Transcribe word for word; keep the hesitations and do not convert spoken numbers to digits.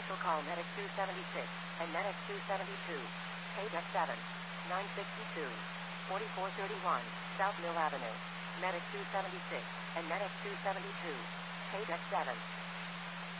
Special call Medic two seventy-six and Medic two seventy-two. Page seven. nine sixty-two. forty-four thirty-one. South Mill Avenue. Medic two seventy-six and Medic two seventy-two. Page seven.